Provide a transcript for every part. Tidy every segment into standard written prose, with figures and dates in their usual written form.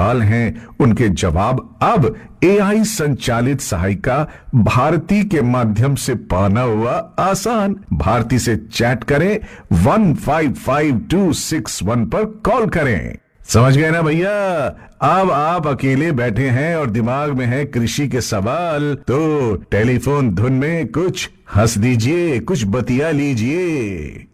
सवाल हैं उनके जवाब अब एआई संचालित सहायिका भारती के माध्यम से पाना हुआ आसान। भारती से चैट करें, 155261 पर कॉल करें। समझ गए ना भैया? अब आप अकेले बैठे हैं और दिमाग में है कृषि के सवाल, तो टेलीफोन धुन में कुछ हंस दीजिए, कुछ बतिया लीजिए।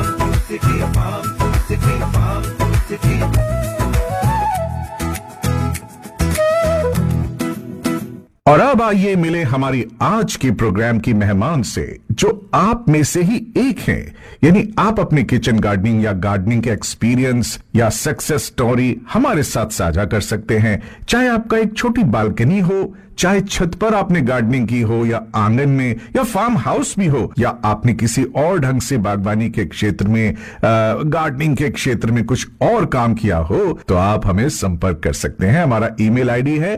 और अब आइए मिले हमारी आज के प्रोग्राम की मेहमान से, जो आप में से ही एक हैं। यानी आप अपने किचन गार्डनिंग या गार्डनिंग के एक्सपीरियंस या सक्सेस स्टोरी हमारे साथ साझा कर सकते हैं। चाहे आपका एक छोटी बालकनी हो, चाहे छत पर आपने गार्डनिंग की हो, या आंगन में, या फार्म हाउस भी हो, या आपने किसी और ढंग से बागवानी के क्षेत्र में, गार्डनिंग के क्षेत्र में कुछ और काम किया हो, तो आप हमें संपर्क कर सकते हैं। हमारा ईमेल आईडी है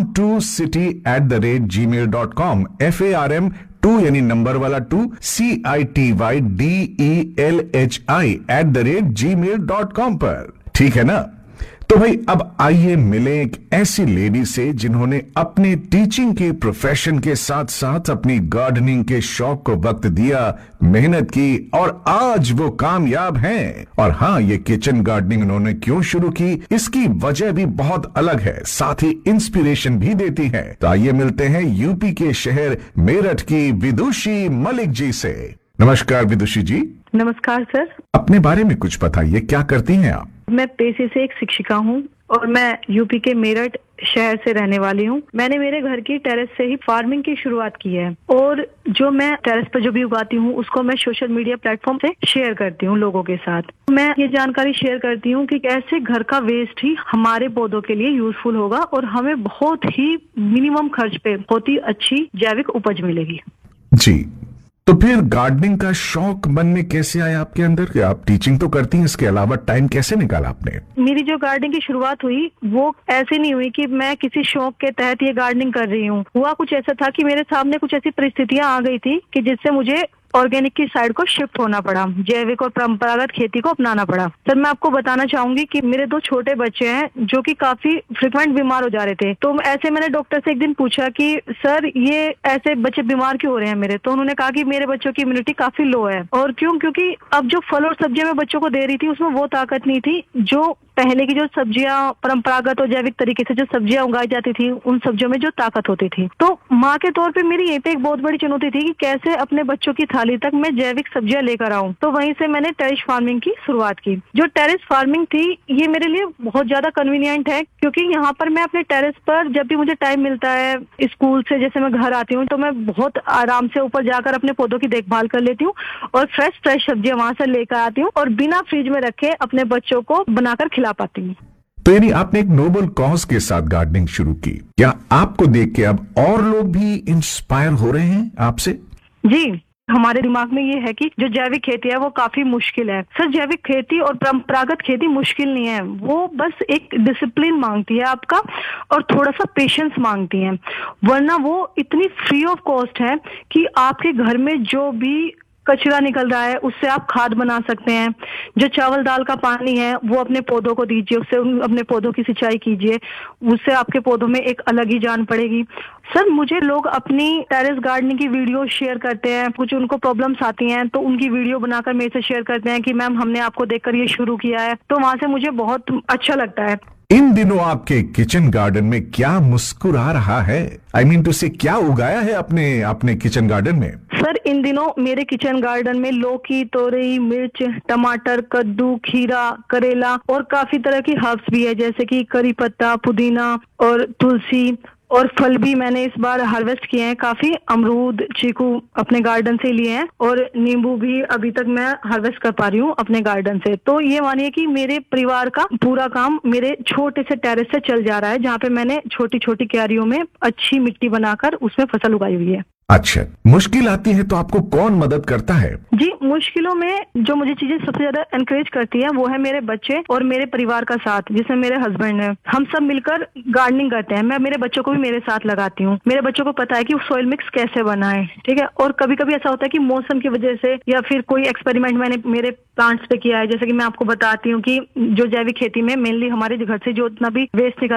farm2city@gmail.com। FARM2 यानी नंबर वाला 2 CITYDELHI@gmail.com पर। ठीक है ना? तो भाई अब आइए मिले एक ऐसी लेडी से जिन्होंने अपने टीचिंग के प्रोफेशन के साथ साथ अपनी गार्डनिंग के शौक को वक्त दिया, मेहनत की, और आज वो कामयाब हैं। और हाँ, ये किचन गार्डनिंग उन्होंने क्यों शुरू की, इसकी वजह भी बहुत अलग है, साथ ही इंस्पिरेशन भी देती है। तो आइए मिलते हैं यूपी के शहर मेरठ की विदुषी मलिक जी से। नमस्कार विदुषी जी। नमस्कार सर। अपने बारे में कुछ बताइए, क्या करती हैं आप? मैं पेशे से एक शिक्षिका हूँ और मैं यूपी के मेरठ शहर से रहने वाली हूँ। मैंने मेरे घर की टेरेस से ही फार्मिंग की शुरुआत की है, और जो मैं टेरेस पर जो भी उगाती हूँ उसको मैं सोशल मीडिया प्लेटफॉर्म से शेयर करती हूँ लोगों के साथ। मैं ये जानकारी शेयर करती हूँ कि कैसे घर का वेस्ट ही हमारे पौधों के लिए यूजफुल होगा और हमें बहुत ही मिनिमम खर्च पे बहुत ही अच्छी जैविक उपज मिलेगी। जी, तो फिर गार्डनिंग का शौक मन में कैसे आया आपके अंदर? कि आप टीचिंग तो करती हैं, इसके अलावा टाइम कैसे निकाला आपने? मेरी जो गार्डनिंग की शुरुआत हुई वो ऐसे नहीं हुई कि मैं किसी शौक के तहत ये गार्डनिंग कर रही हूँ। हुआ कुछ ऐसा था कि मेरे सामने कुछ ऐसी परिस्थितियां आ गई थी कि जिससे मुझे ऑर्गेनिक की साइड को शिफ्ट होना पड़ा, जैविक और परंपरागत खेती को अपनाना पड़ा। सर मैं आपको बताना चाहूंगी कि मेरे 2 छोटे बच्चे हैं जो कि काफी फ्रिक्वेंट बीमार हो जा रहे थे। तो ऐसे मैंने डॉक्टर से एक दिन पूछा कि सर ये ऐसे बच्चे बीमार क्यों हो रहे हैं मेरे? तो उन्होंने कहा कि मेरे बच्चों की इम्यूनिटी काफी लो है। और क्यों? क्योंकि अब जो फल और सब्जियां मैं बच्चों को दे रही थी उसमें वो ताकत नहीं थी जो पहले की जो सब्जियां परंपरागत और जैविक तरीके से जो सब्जियां उगाई जाती थी उन सब्जियों में जो ताकत होती थी। तो माँ के तौर पे मेरी यहीं पे एक बहुत बड़ी चुनौती थी कि कैसे अपने बच्चों की थाली तक मैं जैविक सब्जियां लेकर आऊं। तो वहीं से मैंने टेरेस फार्मिंग की शुरुआत की। जो टेरेस फार्मिंग थी ये मेरे लिए बहुत ज्यादा कन्वीनियंट है, क्योंकि यहाँ पर मैं अपने टेरेस पर जब भी मुझे टाइम मिलता है, स्कूल से जैसे मैं घर आती हूँ तो मैं बहुत आराम से ऊपर जाकर अपने पौधों की देखभाल कर लेती हूँ और फ्रेश सब्जियां वहां से लेकर आती हूँ और बिना फ्रिज में रखे अपने बच्चों को बनाकर खिला पाती हूँ। तो यानी आपने एक नोबल कॉज के साथ गार्डनिंग शुरू की। क्या आपको देख के अब और लोग भी इंस्पायर हो रहे हैं आपसे? जी, हमारे दिमाग में ये है कि जो जैविक खेती है वो काफी मुश्किल है। सर जैविक खेती और परंपरागत खेती मुश्किल नहीं है, वो बस एक डिसिप्लिन मांगती है आपका और थोड़ा सा पेशेंस मांगती है, वरना वो इतनी फ्री ऑफ कॉस्ट है कि आपके घर में जो भी कचरा निकल रहा है उससे आप खाद बना सकते हैं। जो चावल दाल का पानी है वो अपने पौधों को दीजिए, उससे अपने पौधों की सिंचाई कीजिए, उससे आपके पौधों में एक अलग ही जान पड़ेगी। सर मुझे लोग अपनी टेरेस गार्डनिंग की वीडियो शेयर करते हैं, कुछ उनको प्रॉब्लम्स आती हैं तो उनकी वीडियो बनाकर मेरे से शेयर करते हैं कि मैम हमने आपको देखकर ये शुरू किया है, तो वहां से मुझे बहुत अच्छा लगता है। इन दिनों आपके किचन गार्डन में क्या मुस्कुरा रहा है? आई मीन टू से क्या उगाया है अपने किचन गार्डन में? सर इन दिनों मेरे किचन गार्डन में लौकी, तोरई, मिर्च, टमाटर, कद्दू, खीरा, करेला और काफी तरह की हर्ब्स भी है, जैसे कि करी पत्ता, पुदीना और तुलसी। और फल भी मैंने इस बार हार्वेस्ट किए हैं, काफी अमरूद, चीकू अपने गार्डन से लिए हैं और नींबू भी अभी तक मैं हार्वेस्ट कर पा रही हूँ अपने गार्डन से। तो ये मानिए कि मेरे परिवार का पूरा काम मेरे छोटे से टेरेस से चल जा रहा है, जहाँ पे मैंने छोटी छोटी क्यारियों में अच्छी मिट्टी बनाकर उसमें फसल उगाई हुई है। अच्छा, मुश्किल आती है तो आपको कौन मदद करता है? जी, मुश्किलों में जो मुझे चीजें सबसे ज्यादा एनकरेज करती है वो है मेरे बच्चे और मेरे परिवार का साथ, जिसमें मेरे हस्बैंड है। हम सब मिलकर गार्डनिंग करते हैं। मैं मेरे बच्चों को भी मेरे साथ लगाती हूँ। मेरे बच्चों को पता है कि सॉइल मिक्स कैसे बनाए, ठीक है। और कभी कभी ऐसा होता है कि मौसम की वजह से या फिर कोई एक्सपेरिमेंट मैंने मेरे प्लांट्स पे किया है, जैसे कि मैं आपको बताती हूँ कि जो जैविक खेती में मेनली हमारे घर से जो इतना भी वेस्ट निकल